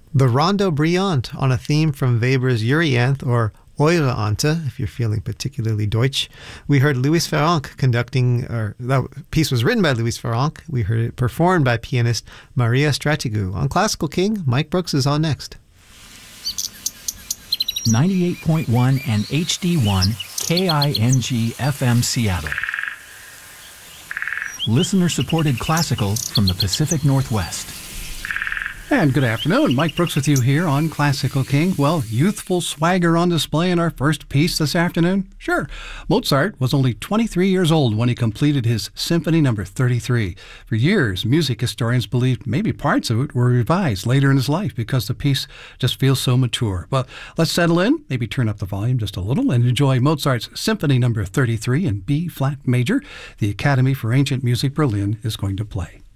The Rondo Brillante on a theme from Weber's Euryanthe, or Eure Ante, if you're feeling particularly Deutsch. We heard Louis Ferranc conducting, or that piece was written by Louis Ferranc. We heard it performed by pianist Maria Strategou. On Classical King, Mike Brooks is on next. 98.1 and HD1 KING FM Seattle. Listener-supported classical from the Pacific Northwest. And good afternoon. Mike Brooks with you here on Classical King. Well, youthful swagger on display in our first piece this afternoon? Sure. Mozart was only 23 years old when he completed his Symphony No. 33. For years, music historians believed maybe parts of it were revised later in his life because the piece just feels so mature. Well, let's settle in, maybe turn up the volume just a little, and enjoy Mozart's Symphony No. 33 in B-flat major. The Academy for Ancient Music Berlin is going to play.